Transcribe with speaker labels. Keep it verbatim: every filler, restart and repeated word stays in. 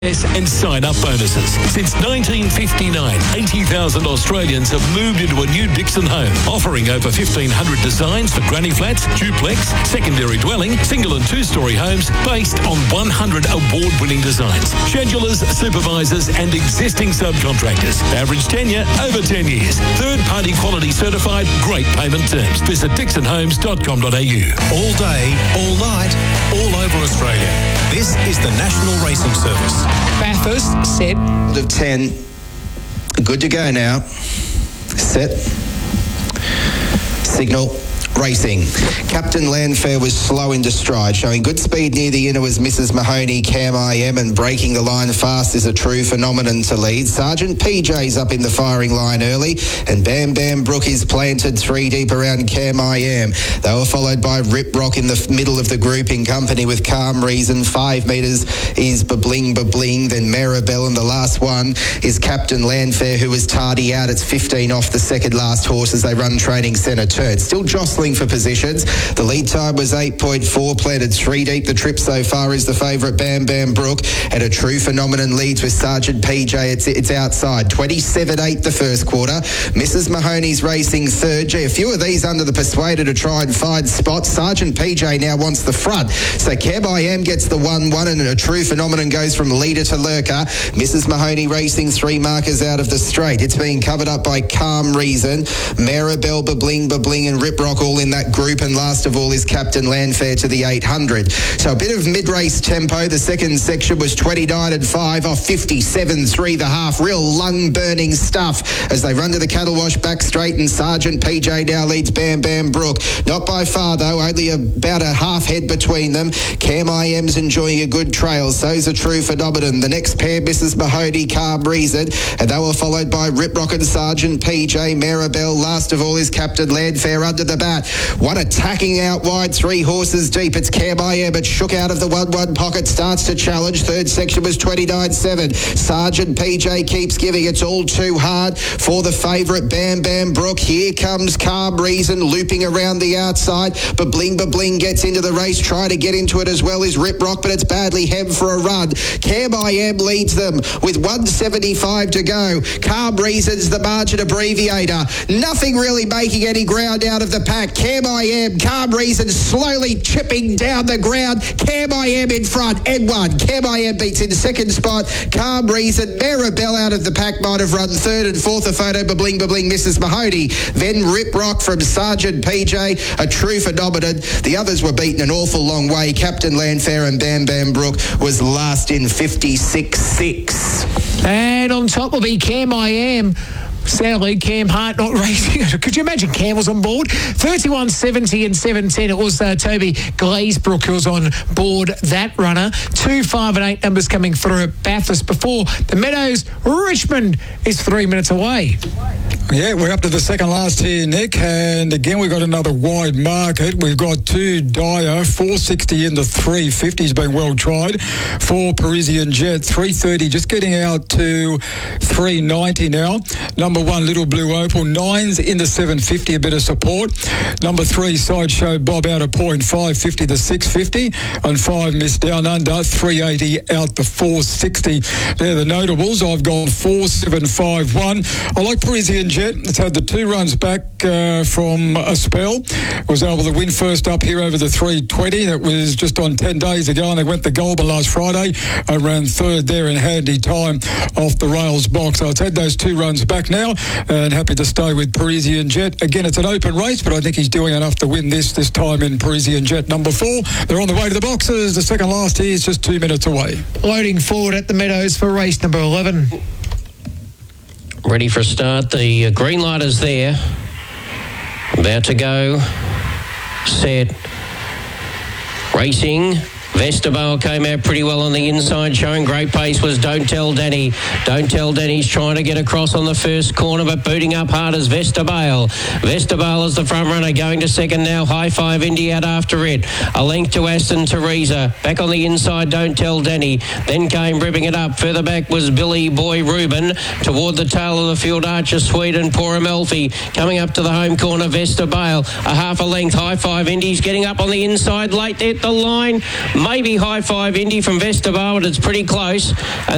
Speaker 1: and sign-up bonuses. Since nineteen fifty-nine, eighty thousand Australians have moved into a new Dixon home, offering over fifteen hundred designs for granny flats, duplex, secondary dwelling, single and two-storey homes based on one hundred award-winning designs. Schedulers, supervisors and existing subcontractors. Average tenure, over ten years. Third-party quality certified, great payment terms. Visit dixon homes dot com dot a u.
Speaker 2: All day, all night, all over Australia. This is the National Racing Service.
Speaker 3: Bathurst, set.
Speaker 4: Of ten. Good to go now. Set. Signal. Racing. Captain Landfair was slow into stride, showing good speed near the inner was Missus Mahoney, Cam I M, and breaking the line fast is a true phenomenon to lead. Sergeant P J's up in the firing line early, and Bam Bam Brook is planted three deep around Cam I M. They were followed by Rip Rock in the middle of the group in company with Calm Reason. Five metres is Babling Babling, then Maribel, and the last one is Captain Landfair, who was tardy out. It's fifteen off the second last horse as they run training centre turn. Still jostling for positions. The lead time was eight point four, planted three deep. The trip so far is the favourite Bam Bam Brook, and a true phenomenon leads with Sergeant P J. It's, it's outside. twenty-seven eight the first quarter. Missus Mahoney's racing third. Gee, a few of these under the persuader to try and find spots. Sergeant P J now wants the front. So Cab I M gets the one one, and a true phenomenon goes from leader to lurker. Missus Mahoney racing three markers out of the straight. It's being covered up by Calm Reason, Maribel, Babling Babling and Rip Rock all in that group, and last of all is Captain Landfair to the eight hundred. So a bit of mid-race tempo. The second section was twenty-nine and five off fifty-seven three the half. Real lung-burning stuff as they run to the cattle wash back straight, and Sergeant P J now leads Bam Bam Brook. Not by far though, only about a half head between them. Cam I M's enjoying a good trail, so's a true phenomenon. The next pair, Missus Mahoney, Calm Reason, and they were followed by Rip Rock and Sergeant P J. Maribel, last of all is Captain Landfair under the bat. One attacking out wide, three horses deep. It's Cam I M, but shook out of the one one pocket, starts to challenge. Third section was twenty-nine seven. Sergeant P J keeps giving. It's all too hard for the favourite Bam Bam Brook. Here comes Calm Reason looping around the outside. Babling Babling gets into the race, trying to get into it as well as Rip Rock, but it's badly hemmed for a run. Cam I M leads them with one seventy-five to go. Calm Reason's the margin abbreviator. Nothing really making any ground out of the pack. Cam I M, Calm Reason slowly chipping down the ground. Cam I M in front, N one. Cam I M beats in second spot. Calm Reason, Maribel out of the pack might have run third, and fourth a photo, Babling Babling, Missus Mahoney. Then Rip Rock from Sergeant P J, a true phenomenon. The others were beaten an awful long way. Captain Landfair and Bam Bam Brook was last in fifty-six six.
Speaker 3: And on top will be Cam I M. Sadly, Cam Hart not racing. Could you imagine Cam was on board? thirty-one seventy and seven ten. It was uh, Toby Glazebrook who was on board that runner. Two, five and eight numbers coming through at Bathurst before the Meadows. Richmond is three minutes away.
Speaker 5: Yeah, we're up to the second last here, Nick, and again we've got another wide market. We've got two Dyer, four sixty in the three fifties being well tried. Four Parisian Jet, three thirty just getting out to three ninety now. Number one, Little Blue Opal, nines in the seven fifty, a bit of support. Number three, Sideshow Bob out of point, five fifty to six fifty, and five Miss Down Under, three eighty out the four sixty. They're the notables. I've gone four seven five one. I like Parisian Jet. It's had the two runs back uh, from a spell. Was able to win first up here over the three twenty. That was just on ten days ago, and they went the Goulburn last Friday. I ran third there in handy time off the rails box. So it's had those two runs back now, and happy to stay with Parisian Jet. Again, it's an open race, but I think he's doing enough to win this this time in Parisian Jet. Number four, they're on the way to the boxes. The second last here is just two minutes away.
Speaker 3: Loading forward at the Meadows for race number eleven.
Speaker 6: Ready for a start. The uh, green light is there. About to go. Set. Racing. Vestervale came out pretty well on the inside, showing great pace was Don't Tell Danny. Don't Tell Danny's trying to get across on the first corner, but booting up hard as Vestervale. Vestervale is the front runner, going to second now. High Five Indy out after it. A length to Aston Teresa. Back on the inside, Don't Tell Danny. Then came ripping it up. Further back was Billy Boy Reuben. Toward the tail of the field, Archer Sweet and Poor Amalfi. Coming up to the home corner, Vestervale. A half a length, High Five Indy's getting up on the inside, late at the line. Maybe High Five Indy from Vestervale, but it's pretty close. And